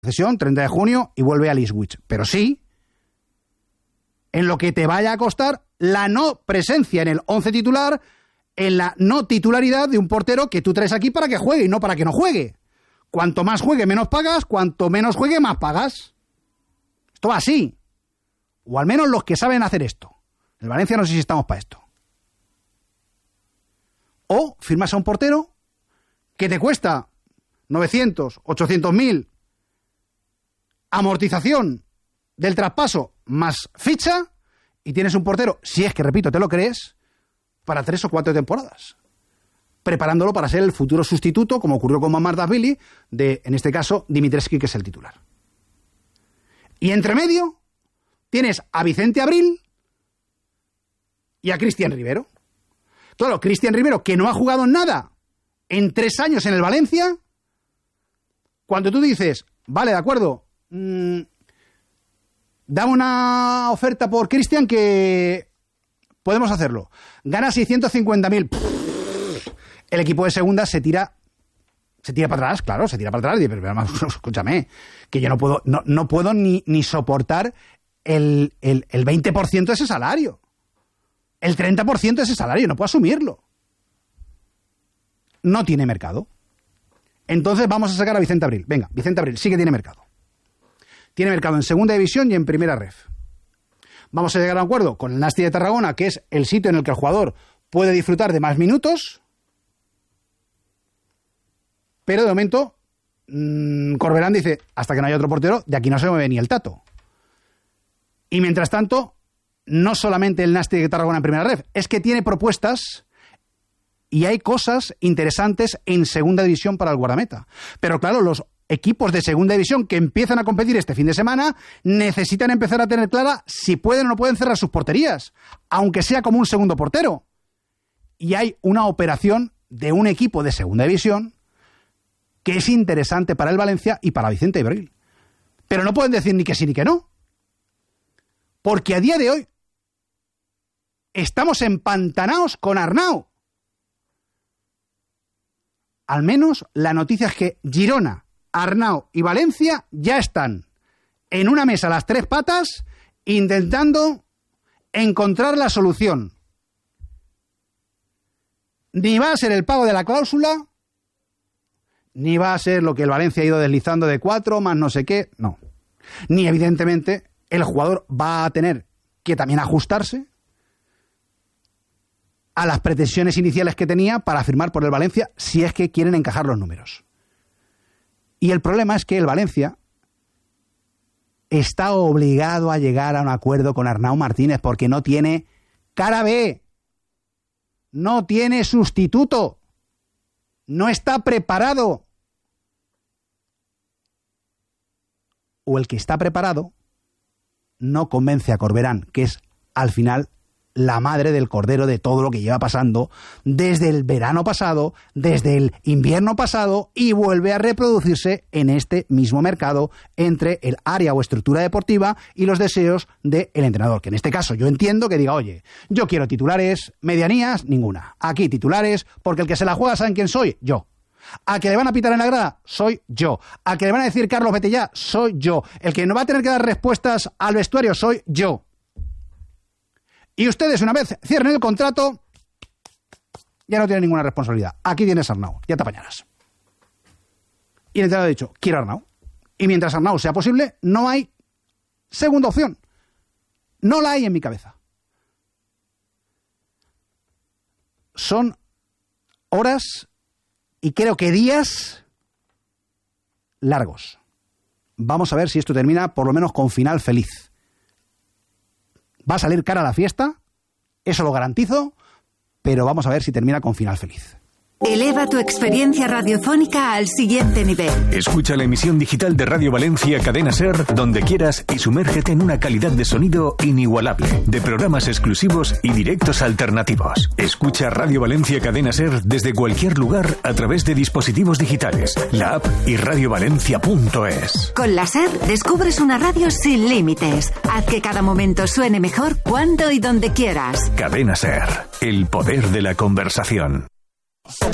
cesión, 30 de junio, y vuelve al Ipswich. Pero sí, en lo que te vaya a costar la no presencia en el 11 titular, en la no titularidad de un portero que tú traes aquí para que juegue y no para que no juegue. Cuanto más juegue, menos pagas. Cuanto menos juegue, más pagas. Esto va así. O al menos los que saben hacer esto. El Valencia no sé si estamos para esto. O firmas a un portero que te cuesta 900, 800.000 amortización del traspaso más ficha, y tienes un portero, si es que, repito, te lo crees, para 3 o 4 temporadas, preparándolo para ser el futuro sustituto, como ocurrió con Mamardashvili, de, en este caso, Dimitrescu, que es el titular. Y entre medio tienes a Vicente Abril y a Cristian Rivero. Claro, Cristian Rivero, que no ha jugado nada en 3 años en el Valencia, cuando tú dices, vale, de acuerdo, dame una oferta por Cristian que podemos hacerlo. Gana 650.000. El equipo de segunda se tira para atrás, claro, se tira para atrás. Pero escúchame, que yo no puedo ni soportar el 20% de ese salario. El 30% de ese salario, no puedo asumirlo. No tiene mercado. Entonces vamos a sacar a Vicente Abril. Venga, Vicente Abril sí que tiene mercado. Tiene mercado en segunda división y en primera ref. Vamos a llegar a un acuerdo con el Nasti de Tarragona, que es el sitio en el que el jugador puede disfrutar de más minutos. Pero de momento, Corberán dice, hasta que no haya otro portero, de aquí no se mueve ni el tato. Y mientras tanto, no solamente el Nasti de Tarragona en primera ref, es que tiene propuestas y hay cosas interesantes en segunda división para el guardameta. Pero claro, los equipos de segunda división que empiezan a competir este fin de semana necesitan empezar a tener clara si pueden o no pueden cerrar sus porterías, aunque sea como un segundo portero. Y hay una operación de un equipo de segunda división que es interesante para el Valencia y para Vicente Abril. Pero no pueden decir ni que sí ni que no. Porque a día de hoy estamos empantanados con Arnau. Al menos la noticia es que Girona, Arnau y Valencia ya están en una mesa a las 3 patas intentando encontrar la solución. Ni va a ser el pago de la cláusula, ni va a ser lo que el Valencia ha ido deslizando de 4 más no sé qué, no. Ni evidentemente el jugador va a tener que también ajustarse a las pretensiones iniciales que tenía para firmar por el Valencia si es que quieren encajar los números. Y el problema es que el Valencia está obligado a llegar a un acuerdo con Arnau Martínez porque no tiene cara B, no tiene sustituto, no está preparado. O el que está preparado no convence a Corberán, que es al final la madre del cordero de todo lo que lleva pasando desde el verano pasado, desde el invierno pasado, y vuelve a reproducirse en este mismo mercado entre el área o estructura deportiva y los deseos del entrenador, que en este caso yo entiendo que diga, oye, yo quiero titulares, medianías, ninguna. Aquí titulares, porque el que se la juega, ¿saben quién soy? Yo. ¿A que le van a pitar en la grada? Soy yo. ¿A que le van a decir Carlos, vete ya? Soy yo. El que no va a tener que dar respuestas al vestuario, soy yo. Y ustedes, una vez cierren el contrato, ya no tienen ninguna responsabilidad. Aquí tienes a Arnau, ya te apañarás. Y el entrenador ha dicho, quiero a Arnau. Y mientras Arnau sea posible, no hay segunda opción. No la hay en mi cabeza. Son horas y creo que días largos. Vamos a ver si esto termina por lo menos con final feliz. Va a salir cara a la fiesta, eso lo garantizo, pero vamos a ver si termina con final feliz. Eleva tu experiencia radiofónica al siguiente nivel. Escucha la emisión digital de Radio Valencia Cadena SER donde quieras y sumérgete en una calidad de sonido inigualable, de programas exclusivos y directos alternativos. Escucha Radio Valencia Cadena SER desde cualquier lugar a través de dispositivos digitales, la app y radiovalencia.es. Con la SER descubres una radio sin límites. Haz que cada momento suene mejor cuando y donde quieras. Cadena SER, el poder de la conversación.